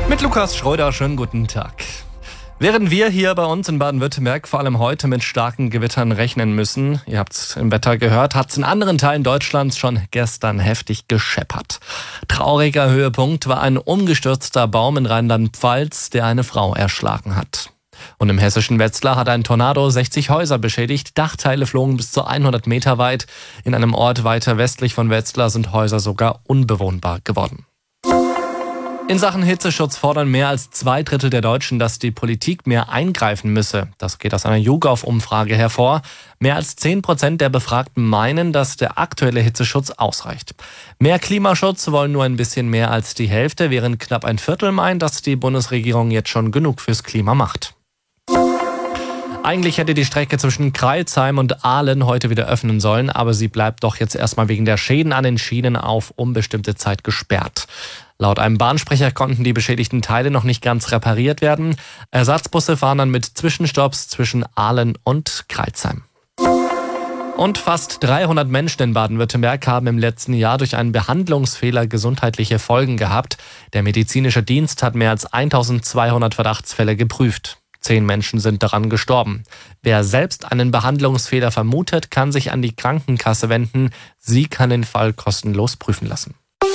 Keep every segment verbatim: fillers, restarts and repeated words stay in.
Mit Lukas Schröder, schönen guten Tag. Während wir hier bei uns in Baden-Württemberg vor allem heute mit starken Gewittern rechnen müssen, ihr habt es im Wetter gehört, hat es in anderen Teilen Deutschlands schon gestern heftig gescheppert. Trauriger Höhepunkt war ein umgestürzter Baum in Rheinland-Pfalz, der eine Frau erschlagen hat. Und im hessischen Wetzlar hat ein Tornado sechzig Häuser beschädigt. Dachteile flogen bis zu hundert Meter weit. In einem Ort weiter westlich von Wetzlar sind Häuser sogar unbewohnbar geworden. In Sachen Hitzeschutz fordern mehr als zwei Drittel der Deutschen, dass die Politik mehr eingreifen müsse. Das geht aus einer YouGov-Umfrage hervor. Mehr als zehn Prozent der Befragten meinen, dass der aktuelle Hitzeschutz ausreicht. Mehr Klimaschutz wollen nur ein bisschen mehr als die Hälfte, während knapp ein Viertel meint, dass die Bundesregierung jetzt schon genug fürs Klima macht. Eigentlich hätte die Strecke zwischen Crailsheim und Aalen heute wieder öffnen sollen, aber sie bleibt doch jetzt erstmal wegen der Schäden an den Schienen auf unbestimmte Zeit gesperrt. Laut einem Bahnsprecher konnten die beschädigten Teile noch nicht ganz repariert werden. Ersatzbusse fahren dann mit Zwischenstopps zwischen Aalen und Crailsheim. Und fast dreihundert Menschen in Baden-Württemberg haben im letzten Jahr durch einen Behandlungsfehler gesundheitliche Folgen gehabt. Der medizinische Dienst hat mehr als eintausendzweihundert Verdachtsfälle geprüft. Zehn Menschen sind daran gestorben. Wer selbst einen Behandlungsfehler vermutet, kann sich an die Krankenkasse wenden. Sie kann den Fall kostenlos prüfen lassen.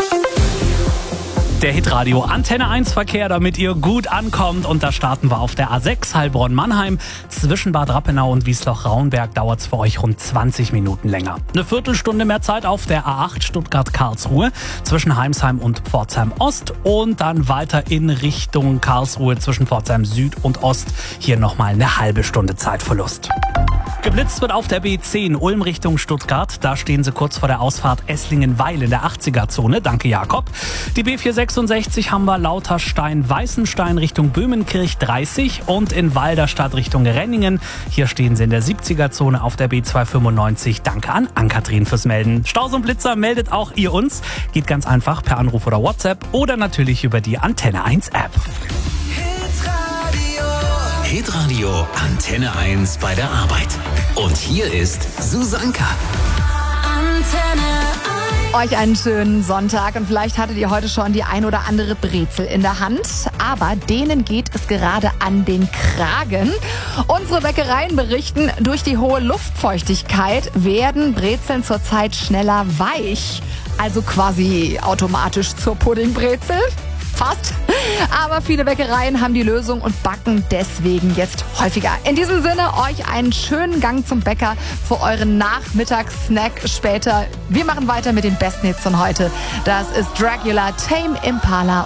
Der Hitradio Antenne eins Verkehr, damit ihr gut ankommt. Und da starten wir auf der A sechs Heilbronn-Mannheim. Zwischen Bad Rappenau und Wiesloch-Raunberg dauert es für euch rund zwanzig Minuten länger. Eine Viertelstunde mehr Zeit auf der A acht Stuttgart-Karlsruhe zwischen Heimsheim und Pforzheim-Ost. Und dann weiter in Richtung Karlsruhe zwischen Pforzheim Süd und Ost. Hier nochmal eine halbe Stunde Zeitverlust. Geblitzt wird auf der B zehn Ulm Richtung Stuttgart. Da stehen sie kurz vor der Ausfahrt Esslingen-Weil in der achtziger-Zone. Danke, Jakob. Die B vierhundertsechsundsechzig haben wir Lauterstein-Weißenstein Richtung Böhmenkirch dreißig und in Walderstadt Richtung Renningen. Hier stehen sie in der siebziger-Zone auf der B zweihundertfünfundneunzig. Danke an Ann-Kathrin fürs Melden. Staus und Blitzer meldet auch ihr uns. Geht ganz einfach per Anruf oder WhatsApp oder natürlich über die Antenne eins App. Hitradio Antenne eins bei der Arbeit. Und hier ist Susanka. Antenne eins. Euch einen schönen Sonntag und vielleicht hattet ihr heute schon die ein oder andere Brezel in der Hand, aber denen geht es gerade an den Kragen. Unsere Bäckereien berichten, durch die hohe Luftfeuchtigkeit werden Brezeln zurzeit schneller weich, also quasi automatisch zur Puddingbrezel. Fast. Aber viele Bäckereien haben die Lösung und backen deswegen jetzt häufiger. In diesem Sinne, euch einen schönen Gang zum Bäcker für euren Nachmittagssnack später. Wir machen weiter mit den besten Hits von heute. Das ist Dracula, Tame Impala